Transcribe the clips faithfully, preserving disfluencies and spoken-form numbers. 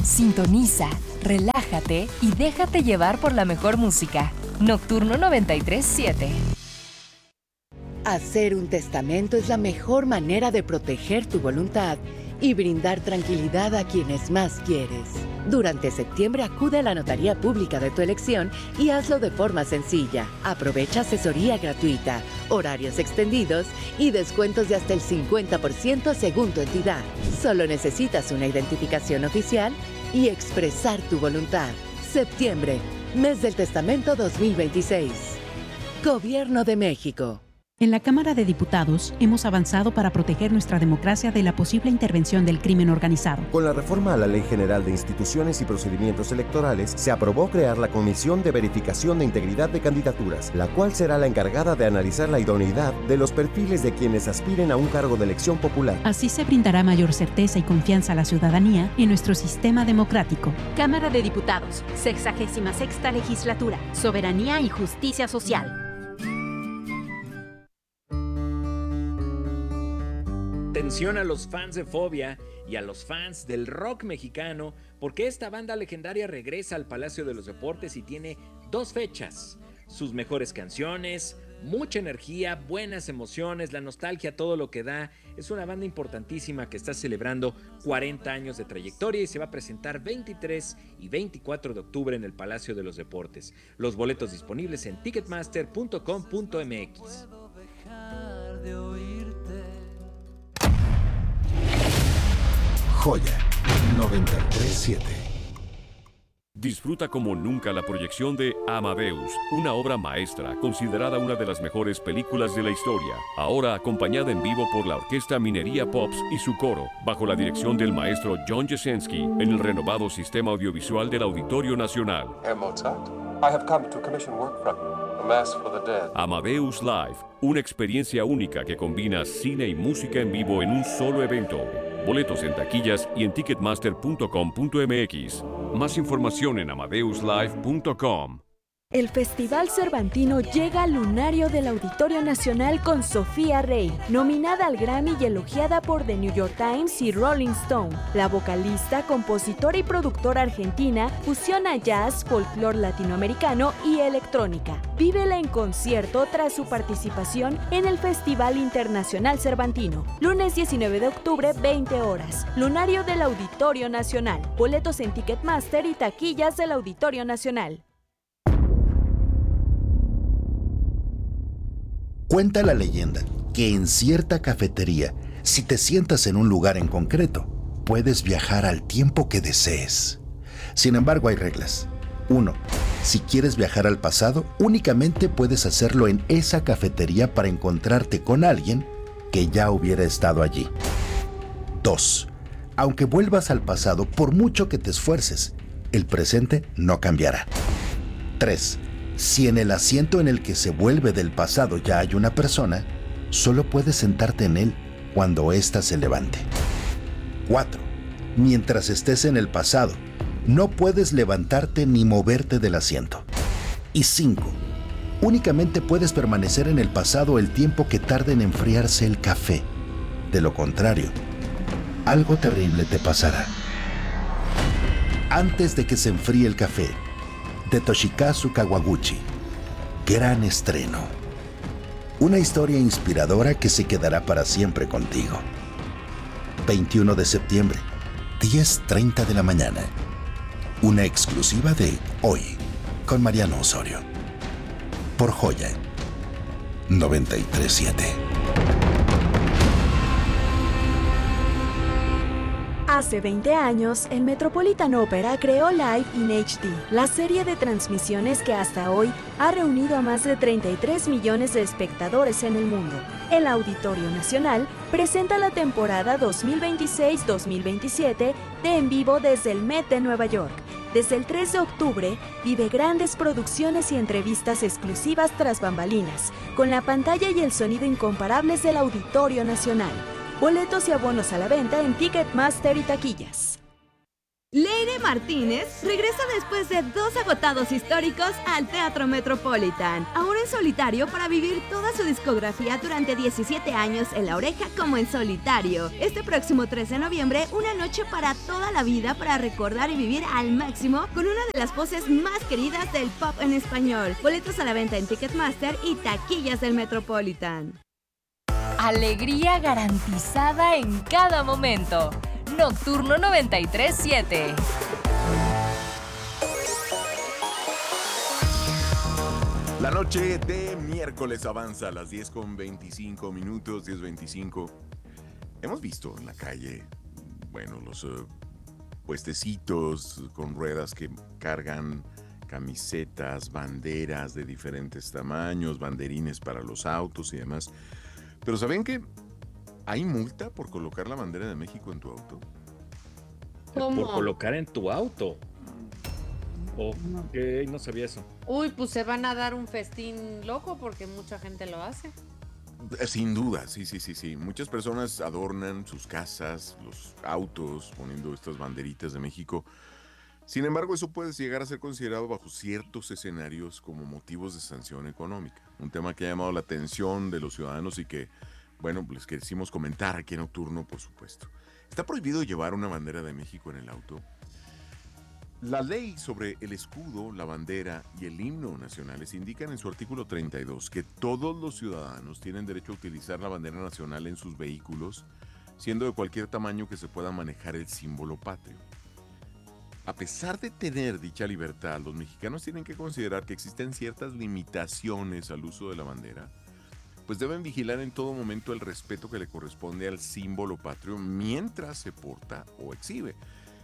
Sintoniza, relájate y déjate llevar por la mejor música. Nocturno noventa y tres punto siete. Hacer un testamento es la mejor manera de proteger tu voluntad y brindar tranquilidad a quienes más quieres. Durante septiembre acude a la notaría pública de tu elección y hazlo de forma sencilla. Aprovecha asesoría gratuita, horarios extendidos y descuentos de hasta el cincuenta por ciento según tu entidad. Solo necesitas una identificación oficial y expresar tu voluntad. Septiembre, mes del testamento dos mil veintiséis. Gobierno de México. En la Cámara de Diputados hemos avanzado para proteger nuestra democracia de la posible intervención del crimen organizado. Con la reforma a la Ley General de Instituciones y Procedimientos Electorales, se aprobó crear la Comisión de Verificación de Integridad de Candidaturas, la cual será la encargada de analizar la idoneidad de los perfiles de quienes aspiren a un cargo de elección popular. Así se brindará mayor certeza y confianza a la ciudadanía en nuestro sistema democrático. Cámara de Diputados, sexagésima sexta legislatura, soberanía y justicia social. Atención a los fans de Fobia y a los fans del rock mexicano, porque esta banda legendaria regresa al Palacio de los Deportes y tiene dos fechas. Sus mejores canciones, mucha energía, buenas emociones, la nostalgia, todo lo que da. Es una banda importantísima que está celebrando cuarenta años de trayectoria y se va a presentar veintitrés y veinticuatro de octubre en el Palacio de los Deportes. Los boletos disponibles en ticketmaster punto com punto m x. Joya noventa y tres punto siete. Disfruta como nunca la proyección de Amadeus, una obra maestra considerada una de las mejores películas de la historia, ahora acompañada en vivo por la Orquesta Minería Pops y su coro, bajo la dirección del maestro John Jasenski, en el renovado sistema audiovisual del Auditorio Nacional. Herr Mozart, I have come to commission work from you, A Mass for the Dead. Amadeus Live, una experiencia única que combina cine y música en vivo en un solo evento. Boletos en taquillas y en ticketmaster punto com punto m x. Más información en amadeus live punto com. El Festival Cervantino llega al lunario del Auditorio Nacional con Sofía Rey, nominada al Grammy y elogiada por The New York Times y Rolling Stone. La vocalista, compositora y productora argentina fusiona jazz, folclore latinoamericano y electrónica. Vívela en concierto tras su participación en el Festival Internacional Cervantino. Lunes diecinueve de octubre, veinte horas. Lunario del Auditorio Nacional. Boletos en Ticketmaster y taquillas del Auditorio Nacional. Cuenta la leyenda que en cierta cafetería, si te sientas en un lugar en concreto, puedes viajar al tiempo que desees. Sin embargo, hay reglas. uno. Si quieres viajar al pasado, únicamente puedes hacerlo en esa cafetería para encontrarte con alguien que ya hubiera estado allí. dos. Aunque vuelvas al pasado, por mucho que te esfuerces, el presente no cambiará. tres. Si en el asiento en el que se vuelve del pasado ya hay una persona, solo puedes sentarte en él cuando ésta se levante. cuatro. Mientras estés en el pasado, no puedes levantarte ni moverte del asiento. Y cinco. Únicamente puedes permanecer en el pasado el tiempo que tarde en enfriarse el café. De lo contrario, algo terrible te pasará. Antes de que se enfríe el café, de Toshikazu Kawaguchi. Gran estreno. Una historia inspiradora que se quedará para siempre contigo. veintiuno de septiembre, diez treinta de la mañana. Una exclusiva de Hoy, con Mariano Osorio. Por Joya noventa y tres punto siete. Hace veinte años, el Metropolitan Opera creó Live in H D, la serie de transmisiones que hasta hoy ha reunido a más de treinta y tres millones de espectadores en el mundo. El Auditorio Nacional presenta la temporada dos mil veintiséis dos mil veintisiete de En Vivo desde el Met de Nueva York. Desde el tres de octubre, vive grandes producciones y entrevistas exclusivas tras bambalinas, con la pantalla y el sonido incomparables del Auditorio Nacional. Boletos y abonos a la venta en Ticketmaster y taquillas. Leire Martínez regresa después de dos agotados históricos al Teatro Metropolitan, ahora en solitario para vivir toda su discografía durante diecisiete años en La Oreja como en solitario. Este próximo tres de noviembre, una noche para toda la vida para recordar y vivir al máximo con una de las voces más queridas del pop en español. Boletos a la venta en Ticketmaster y taquillas del Metropolitan. Alegría garantizada en cada momento. Nocturno noventa y tres siete. La noche de miércoles avanza a las diez con veinticinco minutos, diez veinticinco. Hemos visto en la calle, bueno, los uh, puestecitos con ruedas que cargan camisetas, banderas de diferentes tamaños, banderines para los autos y demás. Pero ¿saben qué? ¿Hay multa por colocar la bandera de México en tu auto? ¿Cómo? Por colocar en tu auto. Ok, no sabía eso. Uy, pues se van a dar un festín loco porque mucha gente lo hace. Sin duda, sí, sí, sí, sí. Muchas personas adornan sus casas, los autos, poniendo estas banderitas de México. Sin embargo, eso puede llegar a ser considerado bajo ciertos escenarios como motivos de sanción económica. Un tema que ha llamado la atención de los ciudadanos y que, bueno, les quisimos comentar aquí en Nocturno, por supuesto. ¿Está prohibido llevar una bandera de México en el auto? La ley sobre el escudo, la bandera y el himno nacionales indican en su artículo treinta y dos que todos los ciudadanos tienen derecho a utilizar la bandera nacional en sus vehículos, siendo de cualquier tamaño que se pueda manejar el símbolo patrio. A pesar de tener dicha libertad, los mexicanos tienen que considerar que existen ciertas limitaciones al uso de la bandera, pues deben vigilar en todo momento el respeto que le corresponde al símbolo patrio mientras se porta o exhibe.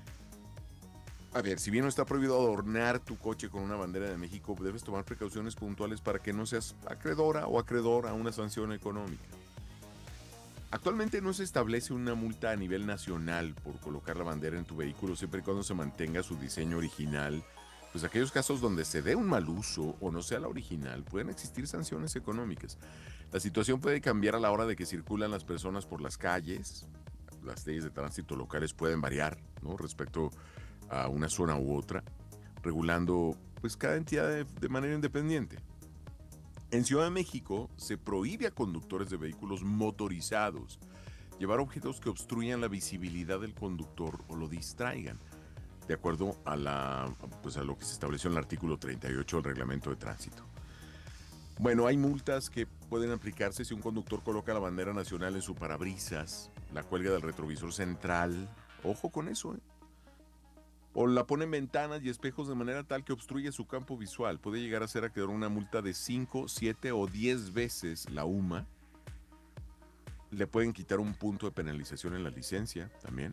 A ver, si bien no está prohibido adornar tu coche con una bandera de México, debes tomar precauciones puntuales para que no seas acreedora o acreedor a una sanción económica. Actualmente no se establece una multa a nivel nacional por colocar la bandera en tu vehículo siempre y cuando se mantenga su diseño original. Pues aquellos casos donde se dé un mal uso o no sea la original, pueden existir sanciones económicas. La situación puede cambiar a la hora de que circulan las personas por las calles. Las leyes de tránsito locales pueden variar, ¿no?, respecto a una zona u otra, regulando pues cada entidad de, de manera independiente. En Ciudad de México se prohíbe a conductores de vehículos motorizados llevar objetos que obstruyan la visibilidad del conductor o lo distraigan, de acuerdo a, la, pues a lo que se estableció en el artículo treinta y ocho del Reglamento de Tránsito. Bueno, hay multas que pueden aplicarse si un conductor coloca la bandera nacional en su parabrisas, la cuelga del retrovisor central, ojo con eso, ¿eh? O la pone en ventanas y espejos de manera tal que obstruye su campo visual. Puede llegar a ser acreedor una multa de cinco, siete o diez veces la U M A. Le pueden quitar un punto de penalización en la licencia también.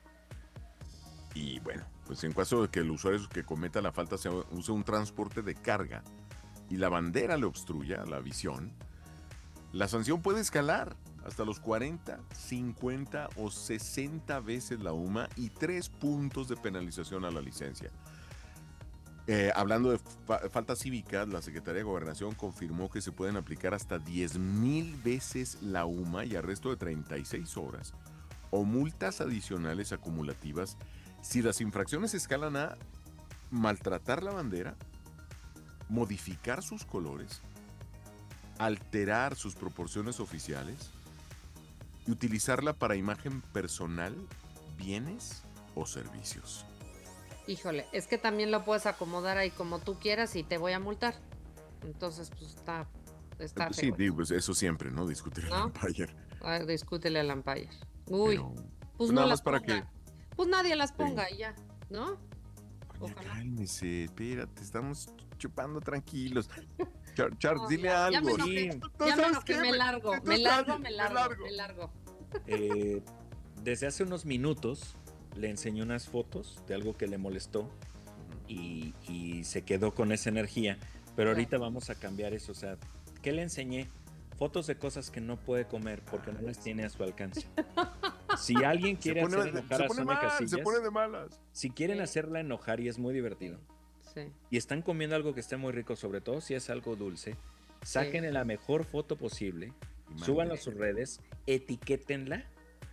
Y bueno, pues en caso de que el usuario que cometa la falta se use un transporte de carga y la bandera le obstruya la visión, la sanción puede escalar hasta los cuarenta, cincuenta o sesenta veces la U M A y tres puntos de penalización a la licencia. Eh, hablando de fa faltas cívicas, la Secretaría de Gobernación confirmó que se pueden aplicar hasta diez mil veces la U M A y arresto de treinta y seis horas o multas adicionales acumulativas si las infracciones escalan a maltratar la bandera, modificar sus colores, alterar sus proporciones oficiales y utilizarla para imagen personal, bienes o servicios. Híjole, es que también lo puedes acomodar ahí como tú quieras y te voy a multar. Entonces, pues está... está sí, digo, pues eso siempre, ¿no? Discutir ¿no? al umpire. Ah, discútele al umpire. Uy, Pero, pues nada no más las para ponga. que... Pues nadie las ponga Sí. y ya, ¿no? Doña, Ojalá. cálmese, espérate, estamos chupando tranquilos. Char, Char, No, dile ya, ya algo. me enojé, Sí. ya me ¿Sabes enojé, qué? me largo, Tú me largo, sabes, me largo, me largo. Eh, desde hace unos minutos le enseñé unas fotos de algo que le molestó y, y se quedó con esa energía, pero ahorita vamos a cambiar eso. O sea, ¿qué le enseñé? Fotos de cosas que no puede comer porque no las tiene a su alcance. Si alguien Se quiere pone- hacer enojar se a pone Sonia mal, se Casillas, pone de malas. si quieren hacerla enojar, y es muy divertido, Sí. y están comiendo algo que esté muy rico, sobre todo si es algo dulce, saquen Sí. la mejor foto posible, Y súbanla a mándenla. sus redes, etiquétenla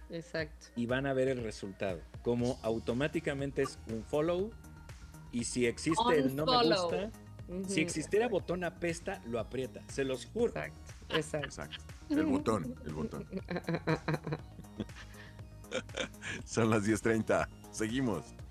Exacto. Y van a ver el resultado. Como automáticamente es un follow. Y si existe el no me Unfollow. gusta, Ujú. si existiera botón apesta, lo aprieta. Se los juro. Exacto. Exacto. Exacto. El botón, el botón. Son las diez treinta. Seguimos.